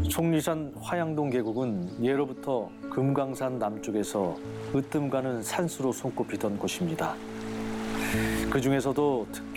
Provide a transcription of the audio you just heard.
속리산 화양동 계곡은 예로부터 금강산 남쪽에서 으뜸가는 산수로 손꼽히던 곳입니다. 그 중에서도